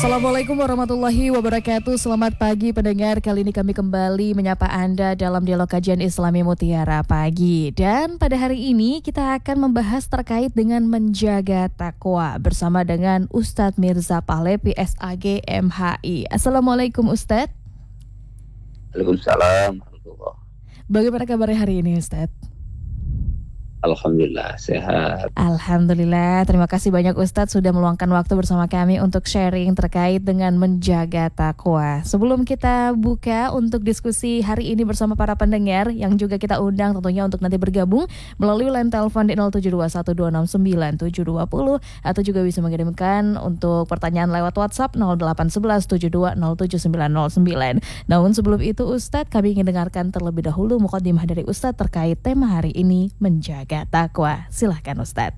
Assalamualaikum warahmatullahi wabarakatuh. Selamat pagi pendengar. Kali ini kami kembali menyapa Anda dalam dialog kajian Islami Mutiara Pagi. Dan pada hari ini kita akan membahas terkait dengan menjaga takwa bersama dengan Ustadz Mirza Pahlevi SAG MHI. Assalamualaikum Ustadz. Waalaikumsalam. Bagaimana kabarnya hari ini Ustadz? Alhamdulillah sehat. Alhamdulillah, terima kasih banyak Ustadz sudah meluangkan waktu bersama kami untuk sharing terkait dengan menjaga takwa. Sebelum kita buka untuk diskusi hari ini bersama para pendengar yang juga kita undang tentunya untuk nanti bergabung melalui line telepon di 07212697720 atau juga bisa mengirimkan untuk pertanyaan lewat WhatsApp 081172079909. Namun sebelum itu Ustadz, kami ingin dengarkan terlebih dahulu mukadimah dari Ustadz terkait tema hari ini, menjaga takwa. Silahkan Ustadz.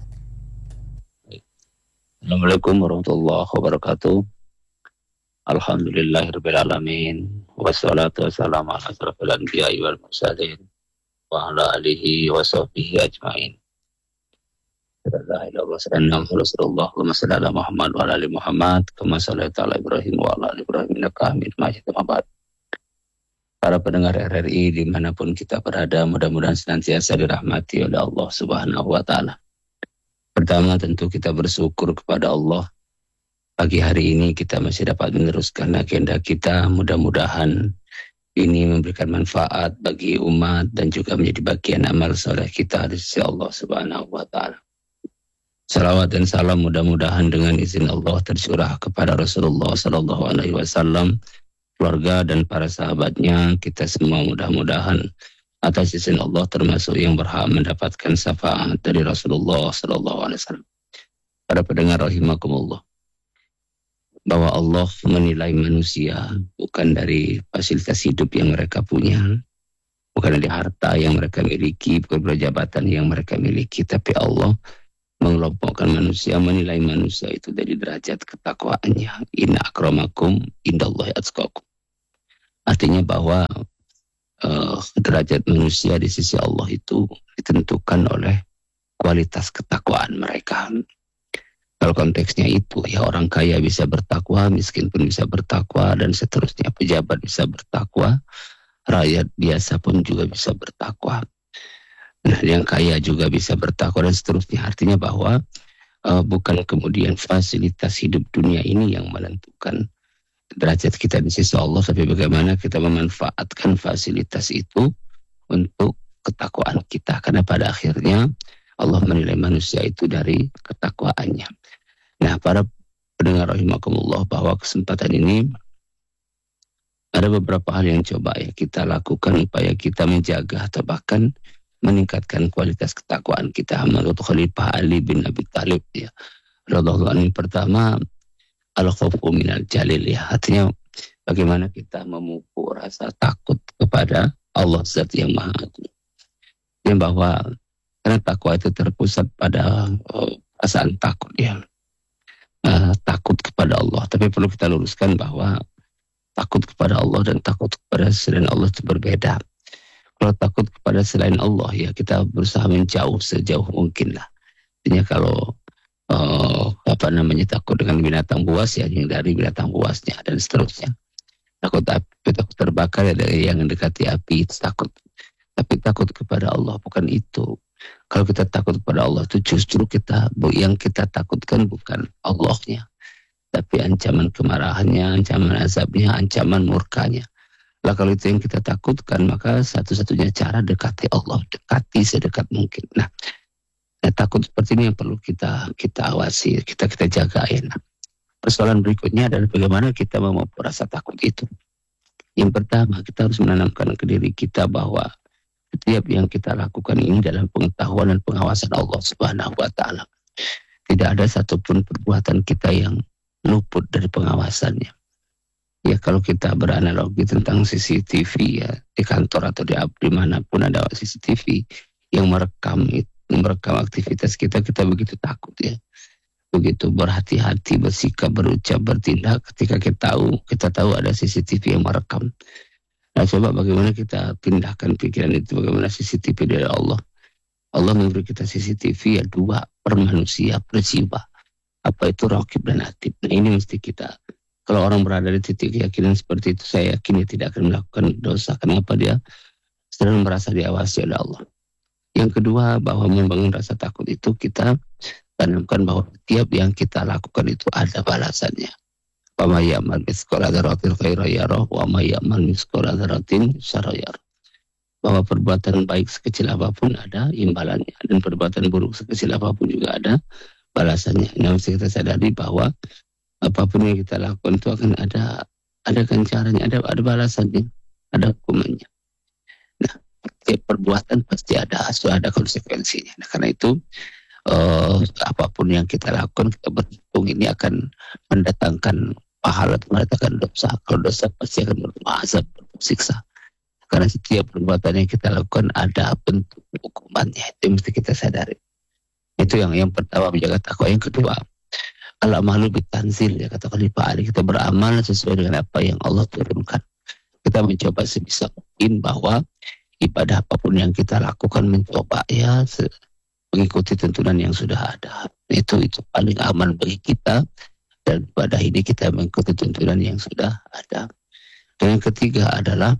Assalamualaikum warahmatullahi wabarakatuh. Alhamdulillahirabbil alamin. Wassalatu wassalamu ala asyrofil anbiya'i wal mursalin wa ala alihi wa sahbihi ajmain. La ilaha illallah Allahumma shalli ala Muhammad wa ala ali Muhammad kama shallaita ala Ibrahim wa ala ali Ibrahim innaka Hamidum Majid. Para pendengar RRI dimanapun kita berada, mudah-mudahan senantiasa dirahmati oleh Allah Subhanahu wa Ta'ala. Pertama tentu kita bersyukur kepada Allah. Pagi hari ini kita masih dapat meneruskan agenda kita. Mudah-mudahan ini memberikan manfaat bagi umat dan juga menjadi bagian amal soleh kita di sisi Allah Subhanahu wa Ta'ala. Salawat dan salam mudah-mudahan dengan izin Allah tercurah kepada Rasulullah Sallallahu Alaihi Wasallam, keluarga dan para sahabatnya. Kita semua mudah-mudahan atas izin Allah termasuk yang berhak mendapatkan syafaat dari Rasulullah Sallallahu Alaihi Wasallam. Para pendengar rahimakumullah, bahwa Allah menilai manusia bukan dari fasilitas hidup yang mereka punya, bukan dari harta yang mereka miliki, bukan dari jabatan yang mereka miliki, tapi Allah mengelompokkan manusia, menilai manusia itu dari derajat ketakwaannya. Inna akramakum indallahi atqakum. Artinya bahwa derajat manusia di sisi Allah itu ditentukan oleh kualitas ketakwaan mereka. Kalau konteksnya itu, ya orang kaya bisa bertakwa, miskin pun bisa bertakwa, dan seterusnya. Pejabat bisa bertakwa, rakyat biasa pun juga bisa bertakwa. Nah, yang kaya juga bisa bertakwa dan seterusnya. Artinya bahwa bukan kemudian fasilitas hidup dunia ini yang menentukan derajat kita di sisi Allah, tapi bagaimana kita memanfaatkan fasilitas itu untuk ketakwaan kita. Karena pada akhirnya Allah menilai manusia itu dari ketakwaannya. Nah, para pendengar rahimakumullah, bahwa kesempatan ini ada beberapa hal yang coba ya kita lakukan upaya kita menjaga atau bahkan meningkatkan kualitas ketakwaan kita. Menurut Khalifah Ali bin Abi Thalib ya, radhiyallahu anhu, pertama al-khawfu minal jalil ya, artinya bagaimana kita memupuk rasa takut kepada Allah Zat yang Maha Agung. Yang bahwa karena takwa itu terpusat pada perasaan takut ya, takut kepada Allah. Tapi perlu kita luruskan bahwa takut kepada Allah dan takut kepada selain Allah itu berbeda. Kalau takut kepada selain Allah ya kita berusaha menjauh sejauh mungkin lah. Artinya kalau takut dengan binatang buas ya hindari binatang buasnya dan seterusnya. Takut api, takut terbakar ya dari yang mendekati api itu takut. Tapi takut kepada Allah bukan itu. Kalau kita takut kepada Allah itu justru yang kita takutkan bukan Allahnya, tapi ancaman kemarahannya, ancaman azabnya, ancaman murkanya. Lah kalau itu yang kita takutkan, maka satu-satunya cara dekati Allah, dekati sedekat mungkin. Nah, takut seperti ini yang perlu kita awasi, kita jaga ya. Nah, persoalan berikutnya adalah bagaimana kita memupuk rasa takut itu. Yang pertama, kita harus menanamkan ke diri kita bahwa setiap yang kita lakukan ini dalam pengetahuan dan pengawasan Allah Subhanahu wa Ta'ala. Tidak ada satupun perbuatan kita yang luput dari pengawasannya. Ya, kalau kita beranalogi tentang CCTV ya, di kantor atau di manapun ada CCTV yang merekam aktivitas kita begitu takut ya. Begitu berhati-hati, bersikap, berucap, bertindak ketika kita tahu ada CCTV yang merekam. Nah, coba bagaimana kita pindahkan pikiran itu, bagaimana CCTV dari Allah. Allah memberi kita CCTV ya 2 per manusia, per jiwa. Apa itu raqib dan atid. Nah, ini mesti kita Kalau orang berada di titik keyakinan seperti itu, saya yakin dia tidak akan melakukan dosa. Kenapa? Dia sedang merasa diawasi oleh Allah. Yang kedua, bahwa membangun rasa takut itu kita tanamkan bahwa setiap yang kita lakukan itu ada balasannya. Wa may ya'mal mithqala dzarratin khairan yarah wa may ya'mal mithqala dzarratin syarran yarah. Bahwa perbuatan baik sekecil apapun ada imbalannya, dan perbuatan buruk sekecil apapun juga ada balasannya. Nah, mesti kita sadari bahwa apapun yang kita lakukan itu akan ada ganjarannya, ada balasannya, ada hukumannya. Nah, setiap perbuatan pasti ada konsekuensinya. Nah, karena itu apapun yang kita lakukan, kita berhitung ini akan mendatangkan pahala, mendatangkan dosa. Kalau dosa pasti akan berazab, bersiksa. Karena setiap perbuatan yang kita lakukan ada bentuk hukumannya. Itu mesti kita sadari. Itu yang pertama, menjaga takwa. Yang kedua, al-amalu bitanzil, ya kata Khalifah Ali, kita beramal sesuai dengan apa yang Allah turunkan. Kita mencoba sebisa mungkin bahwa ibadah apapun yang kita lakukan, mencoba ya mengikuti tuntunan yang sudah ada. Itu paling aman bagi kita, dan ibadah ini kita mengikuti tuntunan yang sudah ada. Dan yang ketiga adalah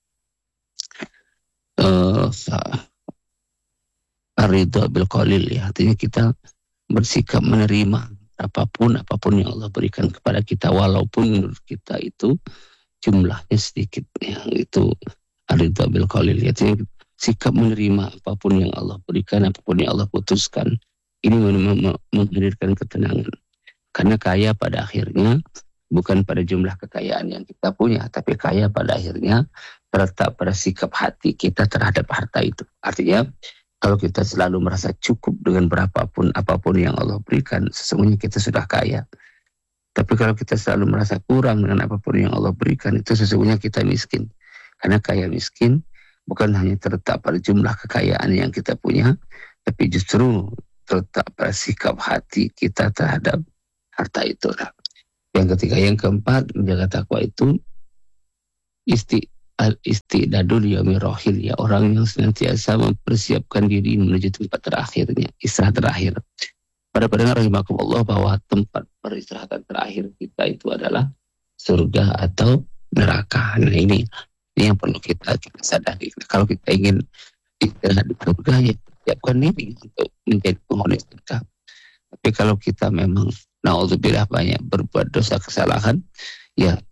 ridho bil qalil, ya, artinya kita bersikap menerima apapun yang Allah berikan kepada kita, walaupun menurut kita itu jumlahnya sedikit, ya, itu ridho bil qalil, ya, artinya sikap menerima apapun yang Allah berikan, apapun yang Allah putuskan. Ini menghadirkan ketenangan, karena kaya pada akhirnya bukan pada jumlah kekayaan yang kita punya, tapi kaya pada akhirnya terletak pada sikap hati kita terhadap harta itu. Artinya kalau kita selalu merasa cukup dengan apapun yang Allah berikan, sesungguhnya kita sudah kaya. Tapi kalau kita selalu merasa kurang dengan apapun yang Allah berikan, itu sesungguhnya kita miskin. Karena kaya miskin bukan hanya terletak pada jumlah kekayaan yang kita punya, tapi justru terletak pada sikap hati kita terhadap harta itu. Yang ketiga, yang keempat, menjaga takwa itu istidadul yaumir rahil, ya, orang yang senantiasa mempersiapkan diri menuju tempat terakhirnya, istirahat terakhir. Pada pendengar rahimakumullah, bahwa tempat peristirahatan terakhir kita itu adalah surga atau neraka. Nah, ini yang perlu kita sadari. Kalau kita ingin istirahat di surga, ya persiapkan diri untuk menjadi penghuni surga. Tapi kalau kita memang naudzubillah banyak berbuat dosa kesalahan, ya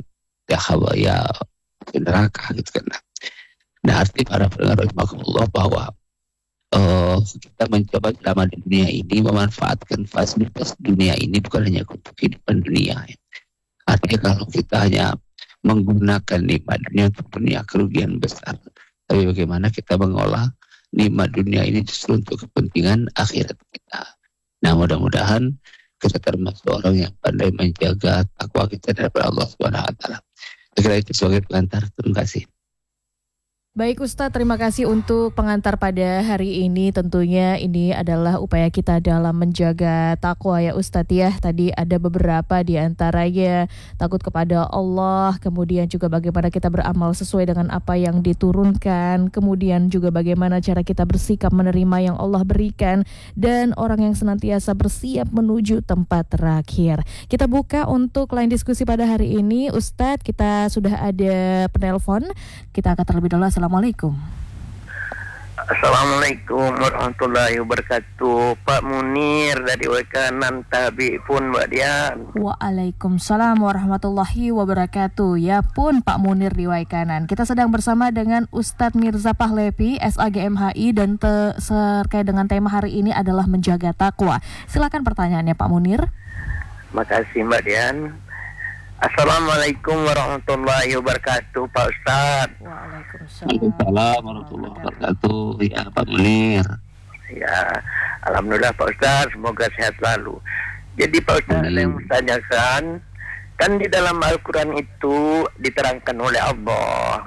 neraka gitu kan. Nah, arti para pendengar rahimakumullah bahwa kita mencoba selama di dunia ini memanfaatkan fasilitas dunia ini bukan hanya untuk kehidupan dunia, ya. Artinya kalau kita hanya menggunakan nikmat dunia untuk dunia, kerugian besar. Tapi bagaimana kita mengolah nikmat dunia ini justru untuk kepentingan akhirat kita. Nah, mudah-mudahan kita termasuk orang yang pandai menjaga takwa kita daripada Allah Subhanahu wa taala. Saya kira itu sebagai pengantar. Terima kasih. Baik Ustadz, terima kasih untuk pengantar pada hari ini. Tentunya ini adalah upaya kita dalam menjaga takwa ya Ustadz ya. Tadi ada beberapa di antaranya takut kepada Allah, kemudian juga bagaimana kita beramal sesuai dengan apa yang diturunkan, kemudian juga bagaimana cara kita bersikap menerima yang Allah berikan, dan orang yang senantiasa bersiap menuju tempat terakhir. Kita buka untuk line diskusi pada hari ini. Ustadz, kita sudah ada penelpon. Kita akan terlebih dahulu. Assalamualaikum. Assalamualaikum warahmatullahi wabarakatuh. Pak Munir dari Waikanan Tabi pun Mbak Dian. Waalaikumsalam warahmatullahi wabarakatuh. Ya pun Pak Munir di Waikanan. Kita sedang bersama dengan Ustadz Mirza Pahlevi, SAGMHI, dan terkait dengan tema hari ini adalah menjaga takwa. Silakan pertanyaannya Pak Munir. Makasih Mbak Dian. Assalamualaikum warahmatullahi wabarakatuh Pak Ustadz. Waalaikumsalam warahmatullahi wabarakatuh. Ya Pak Munir. Ya, alhamdulillah Pak Ustadz, semoga sehat selalu. Jadi Pak Ustadz, ada yang bertanyakan, kan di dalam Al-Quran itu diterangkan oleh Allah,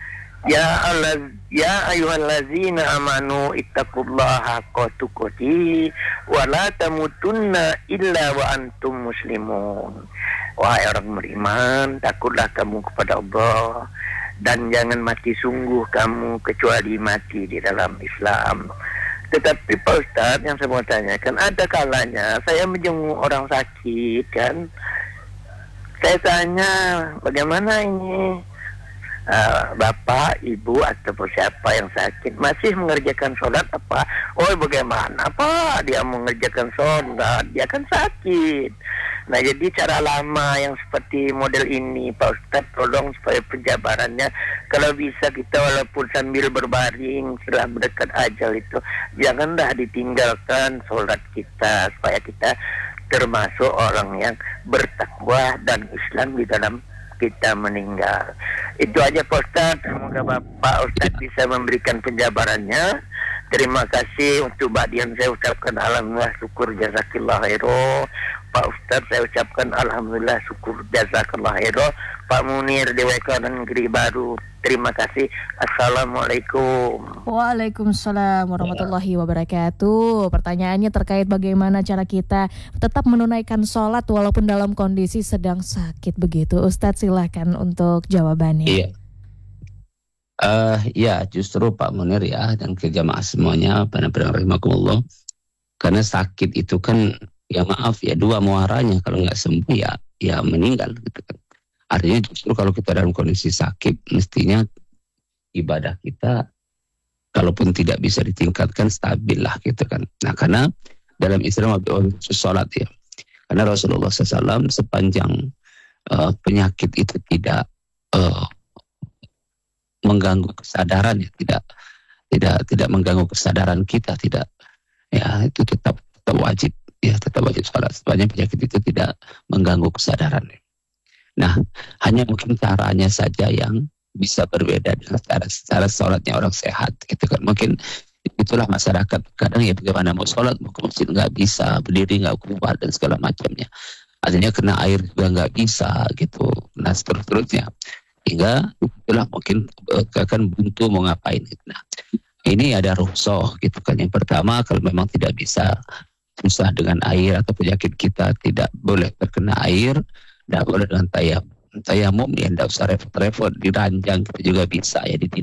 Ya ayyuhallazina amanu ittaqullaha haqqa tuqatih wa la tamutunna illa wa antum muslimun. Wahai orang beriman, takutlah kamu kepada Allah dan jangan mati sungguh kamu kecuali mati di dalam Islam. Tetapi Pak Ustadz, yang saya mau tanyakan, ada kalanya saya menjenguk orang sakit kan, Saya tanya, bagaimana ini bapak, ibu ataupun siapa yang sakit masih mengerjakan sholat apa? Oh bagaimana Pak? Dia mengerjakan sholat, dia kan sakit. Nah jadi cara lama yang seperti model ini Pak Ustadz tolong supaya penjabarannya kalau bisa kita walaupun sambil berbaring setelah mendekat ajal itu janganlah ditinggalkan sholat kita supaya kita termasuk orang yang bertakwa dan Islam di dalam kita meninggal. Itu aja Pak Ustadz. Semoga Bapak Ustadz bisa memberikan penjabarannya. Terima kasih untuk Badian, saya ucapkan alhamdulillah syukur jazakillah khairah. Pak Ustadz saya ucapkan alhamdulillah syukur jazakillah khairah. Pak Munir DWK Negeri Baru, terima kasih. Assalamualaikum. Waalaikumsalam warahmatullahi wabarakatuh. Pertanyaannya terkait bagaimana cara kita tetap menunaikan sholat walaupun dalam kondisi sedang sakit begitu. Ustadz silahkan untuk jawabannya. Iya. Ya justru Pak Munir ya dan ke jamaah semuanya benar-benar rahimakumullah, karena sakit itu kan ya maaf ya dua muaranya, kalau nggak sembuh ya meninggal gitu kan. Artinya justru kalau kita dalam kondisi sakit mestinya ibadah kita kalaupun tidak bisa ditingkatkan stabil lah gitu kan. Nah karena dalam Islam sholat ya, karena Rasulullah SAW sepanjang penyakit itu tidak mengganggu kesadaran ya, tidak mengganggu kesadaran kita, tidak ya itu tetap wajib ya, tetap wajib sholat sepanjang penyakit itu tidak mengganggu kesadaran. Nah hanya mungkin caranya saja yang bisa berbeda dengan cara sholatnya orang sehat gitu kan. Mungkin itulah masyarakat kadang ya bagaimana mau sholat mau ke masjid nggak bisa, berdiri nggak kuat dan segala macamnya, artinya kena air juga nggak bisa gitu. Nah seterusnya hingga itulah mungkin akan buntu mau ngapain gitu. Nah ini ada rukhsah gitu kan. Yang pertama kalau memang tidak bisa, susah dengan air atau penyakit kita tidak boleh terkena air, tidak boleh dengan tayamum ya tidak usah repot-repot, diranjang kita juga bisa ya,